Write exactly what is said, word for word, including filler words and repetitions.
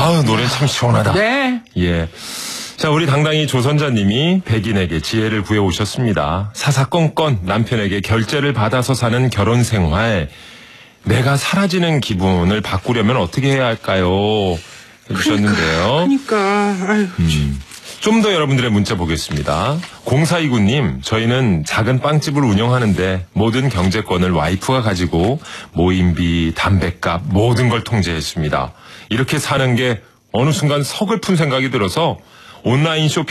아우, 노래 참 시원하다. 네. 예. 자, 우리 당당히 조선자님이 백인에게 지혜를 구해 오셨습니다. 사사건건 남편에게 결제를 받아서 사는 결혼 생활. 내가 사라지는 기분을 바꾸려면 어떻게 해야 할까요? 해주셨는데요. 그러니까, 아유. 음. 좀 더 여러분들의 문자 보겠습니다. 공사이구 님, 저희는 작은 빵집을 운영하는데 모든 경제권을 와이프가 가지고 모임비, 담뱃값 모든 걸 통제했습니다. 이렇게 사는 게 어느 순간 서글픈 생각이 들어서 온라인 쇼핑